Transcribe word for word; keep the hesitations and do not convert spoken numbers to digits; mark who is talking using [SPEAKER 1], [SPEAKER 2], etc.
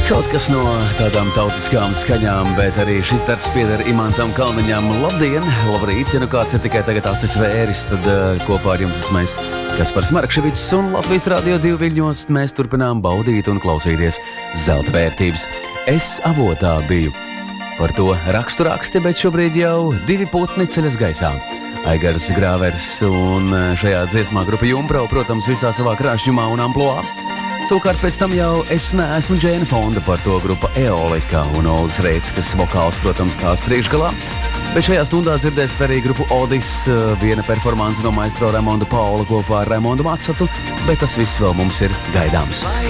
[SPEAKER 1] Kaut kas no tādām tautiskām skaņām, bet arī šis darbs pieder Imantam Kalniņam. Labdien, labrīt, ja nu kāds ir tikai tagad acis vēris, tad uh, kopā ar jums esmu es, Kaspars Markševics, un Latvijas Radio divi viļņos mēs turpinām baudīt un klausīties zelta vērtības. Es avotā biju. Par to rakstu raksti, bet šobrīd jau divi putni ceļas gaisā. Aigars Grāvers un šajā dziesmā grupa Jumbrau, protams, visā savā krāšņumā un amploā. Savukārt pēc tam jau es neesmu Džēna Fonda, par to grupa Eolika un Oldis Reits, kas vokāls, protams, tās priekšgalā. Bet šajā stundā dzirdēsiet arī grupu Odis, viena performance no maestro Raimonda Paula kopā ar Raimondu Macatu, bet tas viss vēl mums ir gaidāms.